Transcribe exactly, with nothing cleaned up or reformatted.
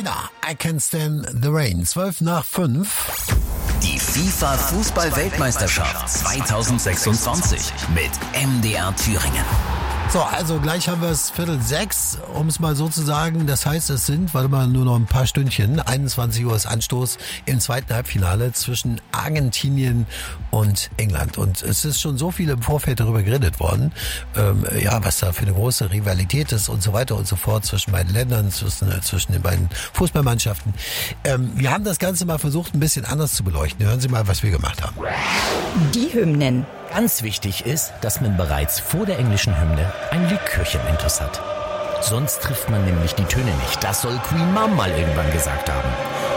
Sabrina, I Can Stand the Rain. zwölf nach fünf. Die FIFA-Fußball-Weltmeisterschaft zweitausendsechsundzwanzig mit M D R Thüringen. So, also gleich haben wir es Viertel sechs, um es mal so zu sagen. Das heißt, es sind, warte mal, nur noch ein paar Stündchen. einundzwanzig Uhr ist Anstoß im zweiten Halbfinale zwischen Argentinien und England. Und es ist schon so viel im Vorfeld darüber geredet worden, ähm, ja, was da für eine große Rivalität ist und so weiter und so fort zwischen beiden Ländern, zwischen, äh, zwischen den beiden Fußballmannschaften. Ähm, wir haben das Ganze mal versucht, ein bisschen anders zu beleuchten. Hören Sie mal, was wir gemacht haben. Die Hymnen. Ganz wichtig ist, dass man bereits vor der englischen Hymne ein Likörchen intus hat. Sonst trifft man nämlich die Töne nicht. Das soll Queen Mum mal irgendwann gesagt haben.